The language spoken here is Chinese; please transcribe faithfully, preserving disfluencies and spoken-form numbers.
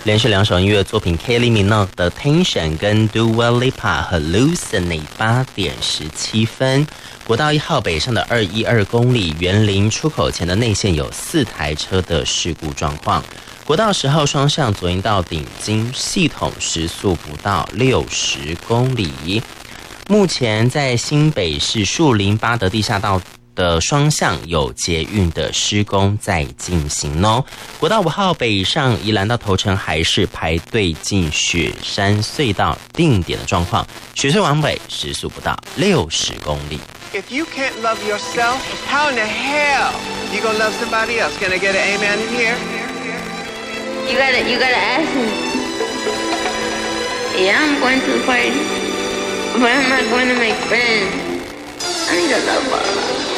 连续两首音乐作品 Kylie Minogue 的 Tension 跟 Dua Lipa Hallucinate 八点十七分。国道一号北上的二一二公里园林出口前的内线有四台车的事故状况。国道十号双向左营到顶金系统时速不到六十公里。目前在新北市树林八德地下道的双向有捷运的施工在进行哦。国道五号北上宜兰到头城还是排队进雪山隧道定点的状况，雪隧往北时速不到六十公里。 If you can't love yourself, how in the hell you gonna love somebody else? Can I get an amen in here? You gotta, you gotta ask me. Yeah, I'm going to the party, but I'm not going to make friends. I need a lover.